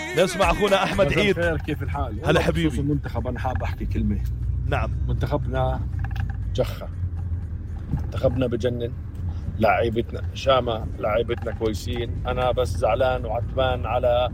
نسمع اخونا احمد عيد. خير، كيف الحال؟ هلا حبيبي. بخصوص المنتخب انا حاب احكي كلمه. نعم، منتخبنا جخة، منتخبنا بجنن، لاعيبتنا شامة، لاعيبتنا كويسين. انا بس زعلان وعتبان على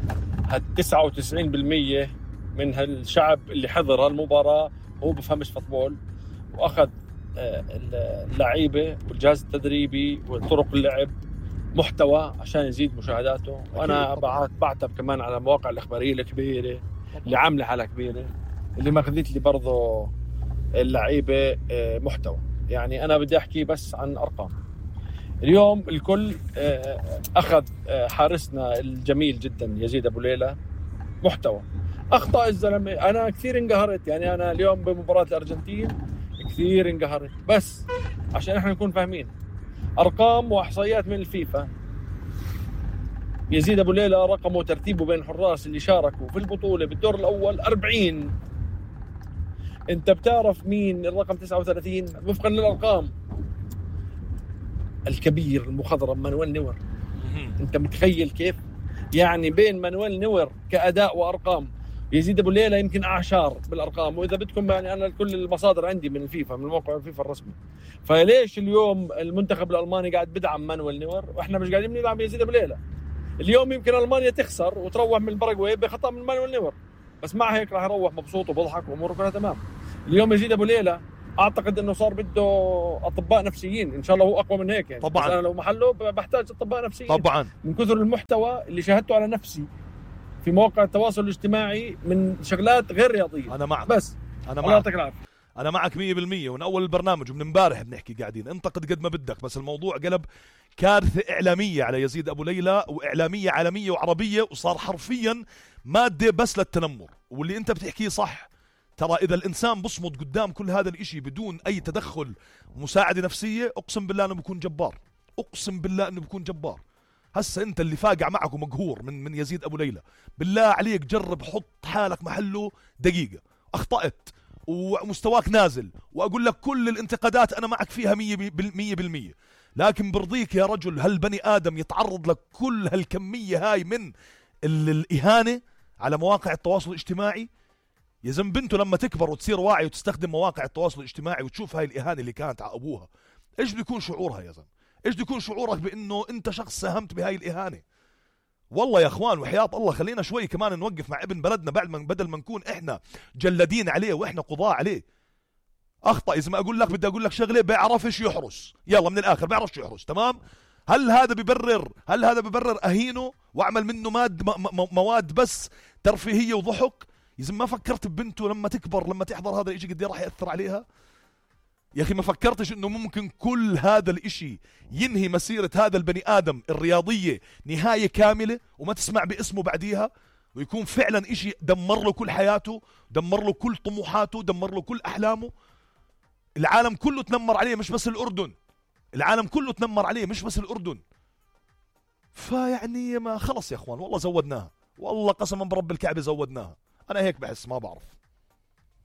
99% من هالشعب اللي حضر هالمباراة هو بفهمش فوتبول، واخذ اللعيبة والجهاز التدريبي وطرق اللعب محتوى عشان يزيد مشاهداته. وانا بعتب كمان على المواقع الاخباريه الكبيره اللي عامله حالها كبيره، اللي ما اخذت لي برضه اللعيبه محتوى. يعني انا بدي احكي بس عن ارقام. اليوم الكل اخذ حارسنا الجميل جدا يزيد ابو ليلى محتوى. اخطا الزلمه، انا كثير انقهرت. يعني انا اليوم بمباراه الارجنتين كثير انقهرت، بس عشان احنا نكون فاهمين ارقام واحصائيات من الفيفا. يزيد ابو ليلى رقمه ترتيبه بين الحراس اللي شاركوا في البطوله بالدور الاول 40. انت بتعرف مين الرقم 39 وفقا للارقام؟ الكبير المخضرم مانويل نوير. انت متخيل كيف؟ يعني بين مانويل نوير كاداء وارقام يزيد ابو ليلى يمكن اعشار بالارقام. واذا بدكم يعني انا كل المصادر عندي من الفيفا، من موقع الفيفا الرسمي. فليش اليوم المنتخب الالماني قاعد بدعم مانويل نوير واحنا مش قاعدين ندعم يزيد ابو ليلى؟ اليوم يمكن المانيا تخسر وتروح من الباراغواي بخطا من مانويل نوير، بس مع هيك راح يروح مبسوط وبضحك واموره كلها تمام. اليوم يزيد ابو ليلى اعتقد انه صار بده اطباء نفسيين، ان شاء الله هو اقوى من هيك يعني. طبعا انا لو محله بحتاج اطباء نفسيين طبعا من كثر المحتوى اللي شاهدته على نفسي في مواقع التواصل الاجتماعي من شغلات غير رياضيه. انا معك، بس انا الله معك، يعطيك العافيه. انا معك 100%. ومن اول البرنامج ومن امبارح بنحكي قاعدين انتقد قد ما بدك، بس الموضوع قلب كارثه اعلاميه على يزيد ابو ليلى، واعلاميه عالميه وعربيه، وصار حرفيا ماده بس للتنمر. واللي انت بتحكيه صح. ترى اذا الانسان بصمد قدام كل هذا الاشي بدون اي تدخل ومساعده نفسيه، اقسم بالله انه بيكون جبار، اقسم بالله انه بيكون جبار. هسه انت اللي فاقع معك ومقهور من يزيد ابو ليلى، بالله عليك جرب حط حالك محله دقيقه. اخطأت ومستواك نازل، واقول لك كل الانتقادات انا معك فيها 100%، لكن برضيك يا رجل هالبني ادم يتعرض لك كل هالكميه هاي من الاهانه على مواقع التواصل الاجتماعي؟ يا زلمه بنته لما تكبر وتصير واعي وتستخدم مواقع التواصل الاجتماعي وتشوف هاي الاهانه اللي كانت على ابوها، ايش بيكون شعورها يا زلمه؟ ايش بيكون شعورك بانه انت شخص ساهمت بهاي الاهانه؟ والله يا اخوان وحياة الله خلينا شوي كمان نوقف مع ابن بلدنا بدل ما نكون احنا جلادين عليه واحنا قضاة عليه. اخطأ، اذا ما اقول لك بدي اقول لك شغله، بيعرفش يحرس، يلا من الاخر بيعرفش يحرس، تمام؟ هل هذا ببرر اهينه واعمل منه مواد بس ترفيهيه وضحك؟ اذا ما فكرت ببنته لما تكبر لما تحضر هذا الاشي قد ايه راح ياثر عليها؟ يا اخي ما فكرتش انه ممكن كل هذا الاشي ينهي مسيرة هذا البني ادم الرياضية نهاية كاملة وما تسمع باسمه بعديها، ويكون فعلا اشي دمر له كل حياته، دمر له كل طموحاته، دمر له كل احلامه. العالم كله تنمر عليه مش بس الاردن، العالم كله تنمر عليه مش بس الاردن. فيعني ما خلص يا اخوان، والله زودناها، والله قسما برب الكعبة زودناها. انا هيك بحس، ما بعرف.